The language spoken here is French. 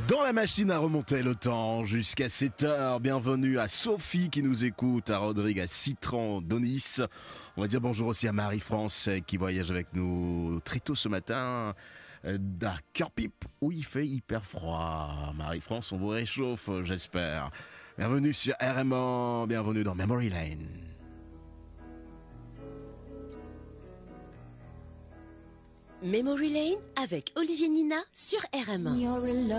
Dans la machine à remonter le temps jusqu'à 7 heures, bienvenue à Sophie qui nous écoute, à Rodrigue, à Citron, Donis. On va dire bonjour aussi à Marie-France qui voyage avec nous très tôt ce matin à Cœur-Pipe où il fait hyper froid. Marie-France, on vous réchauffe, j'espère. Bienvenue sur RMA, bienvenue dans Memory Lane. Memory Lane avec Olivier Nina sur RMA.